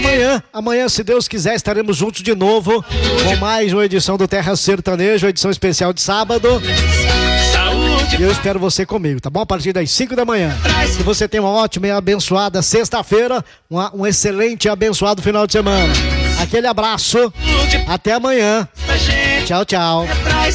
Amanhã, se Deus quiser, estaremos juntos de novo com mais uma edição do Terra Sertanejo, edição especial de sábado. E eu espero você comigo, tá bom? A partir das 5 da manhã. Que você tenha uma ótima e abençoada sexta-feira, um excelente e abençoado final de semana. Aquele abraço, até amanhã. Tchau, tchau.